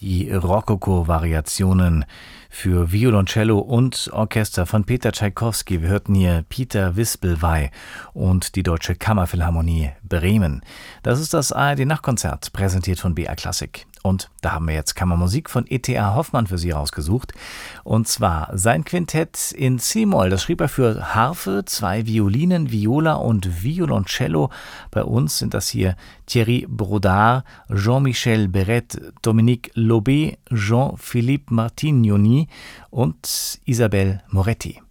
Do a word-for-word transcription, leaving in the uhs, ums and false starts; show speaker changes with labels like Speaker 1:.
Speaker 1: die Rokoko-Variationen für Violoncello und Orchester von Peter Tschaikowski. Wir hörten hier Peter Wispelwey und die Deutsche Kammerphilharmonie Bremen. Das ist das A R D-Nachtkonzert, präsentiert von B R Klassik. Und da haben wir jetzt Kammermusik von E T A Hoffmann für Sie rausgesucht. Und zwar sein Quintett in C-Moll. Das schrieb er für Harfe, zwei Violinen, Viola und Violoncello. Bei uns sind das hier Thierry Brodard, Jean-Michel Beret, Dominique Lobé, Jean-Philippe Martignoni und Isabelle Moretti.